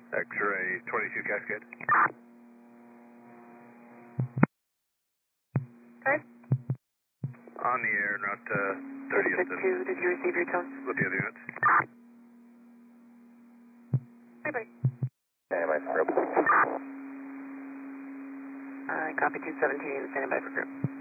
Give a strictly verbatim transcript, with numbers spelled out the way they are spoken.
X-ray twenty-two Cascade. Okay. On the air, not uh, thirtieth. two, did you receive your tone? With the other units. Bye bye. Stand by for group. I copy two seventeen, standing by for group.